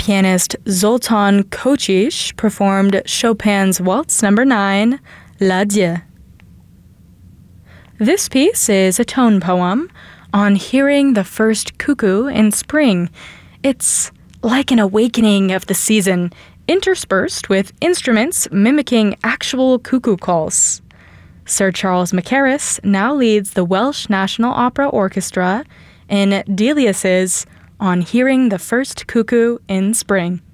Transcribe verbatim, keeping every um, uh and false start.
pianist Zoltan Kochish performed Chopin's Waltz Number nine, L'Adieu. This piece is a tone poem on hearing the first cuckoo in spring. It's like an awakening of the season, interspersed with instruments mimicking actual cuckoo calls. Sir Charles Mackerras now leads the Welsh National Opera Orchestra in Delius's On Hearing the First Cuckoo in Spring.